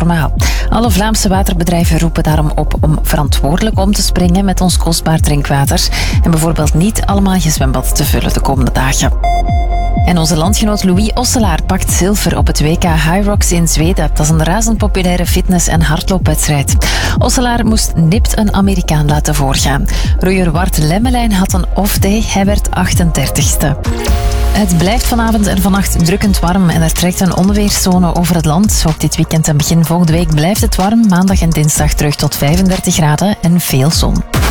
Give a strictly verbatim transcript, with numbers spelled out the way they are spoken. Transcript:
normaal. Alle Vlaamse waterbedrijven roepen daarom op om verantwoordelijk om te springen met ons kostbaar drinkwater en bijvoorbeeld niet allemaal je zwembad te vullen de komende dagen. En onze landgenoot Louis Osselaar pakt zilver op het W K High Rocks in Zweden. Dat is een razend populaire fitness- en hardloopwedstrijd. Osselaar moest nipt een Amerikaan laten voorgaan. Roeier Wart Lemmelijn had een off-day. Hij werd achtendertigste. Het blijft vanavond en vannacht drukkend warm en er trekt een onweerszone over het land. Ook dit weekend en begin volgende week blijft het warm. Maandag en dinsdag terug tot vijfendertig graden en veel zon.